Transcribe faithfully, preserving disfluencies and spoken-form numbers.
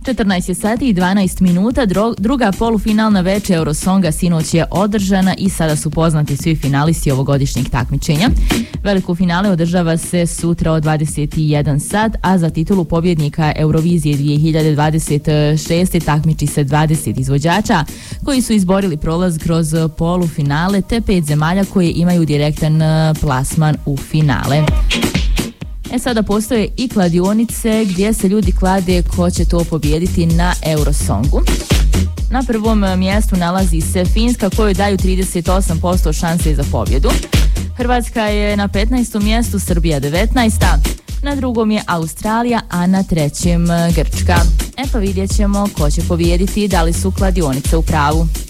četrnaest je sati i dvanaest minuta, druga polufinalna večer Eurosonga sinoć je održana i sada su poznati svi finalisti ovogodišnjeg takmičenja. Veliko finale održava se sutra od dvadeset jedan sat, a za titulu pobjednika Eurovizije dvije hiljade dvadeset šeste takmiči se dvadeset izvođača koji su izborili prolaz kroz polufinale te pet zemalja koje imaju direktan plasman u finale. E sada postoje i kladionice gdje se ljudi klade ko će to pobijediti na Eurosongu. Na prvom mjestu nalazi se Finska kojoj daju trideset osam posto šanse za pobjedu. Hrvatska je na petnaestom mjestu, Srbija devetnaesta. Na drugom je Australija, a na trećem Grčka. E pa vidjet ćemo ko će pobijediti i da li su kladionice u pravu.